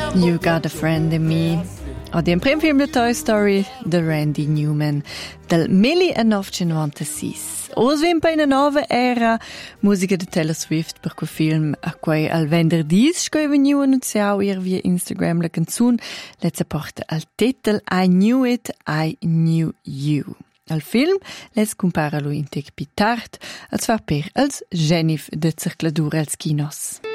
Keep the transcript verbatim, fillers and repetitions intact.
You Got a Friend in Me. Od il primo film di Toy Story, The Randy Newman, del millenovecentonovantasei. O svimpa in una nuova era, musica di Taylor Swift per quel film a cui al venerdì è venuto annunciato via Instagram la canzone, lezza porta al titolo I Knew It, I Knew You. Al film les compara lui in tec pitart, als war per als Genif de circladura als kinos.